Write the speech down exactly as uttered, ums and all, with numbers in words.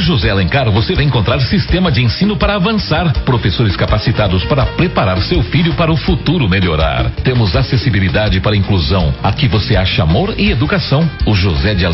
José Alencar você vai encontrar sistema de ensino para avançar, professores capacitados para preparar seu filho para o futuro melhorar. Temos acessibilidade para inclusão. Aqui você acha amor e educação. O José de Alencar